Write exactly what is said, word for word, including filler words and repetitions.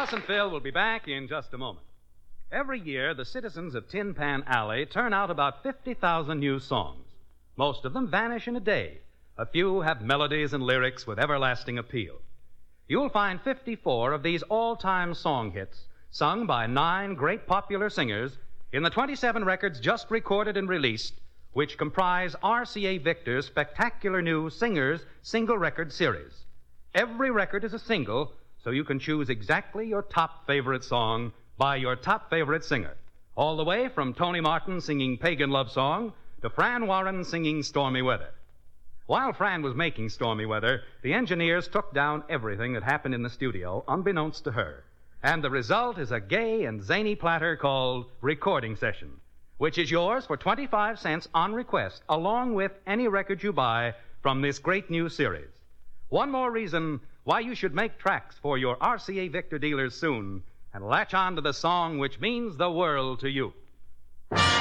Horace and Phil will be back in just a moment. Every year, the citizens of Tin Pan Alley turn out about fifty thousand new songs. Most of them vanish in a day. A few have melodies and lyrics with everlasting appeal. You'll find fifty-four of these all-time song hits sung by nine great popular singers in the twenty-seven records just recorded and released, which comprise R C A Victor's spectacular new Singers Single Record Series. Every record is a single, so you can choose exactly your top favorite song by your top favorite singer, all the way from Tony Martin singing Pagan Love Song to Fran Warren singing Stormy Weather. While Fran was making Stormy Weather, the engineers took down everything that happened in the studio, unbeknownst to her. And the result is a gay and zany platter called Recording Session, which is yours for twenty-five cents on request, along with any record you buy from this great new series. One more reason why you should make tracks for your R C A Victor dealers soon and latch on to the song which means the world to you.